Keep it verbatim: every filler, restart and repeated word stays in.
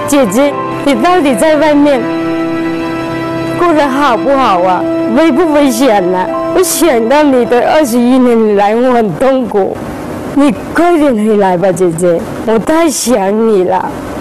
姐姐，你到底在外面过得好不好啊？危不危险啊？我想到你的二十一年来，我很痛苦。你快点回来吧，姐姐，我太想你了。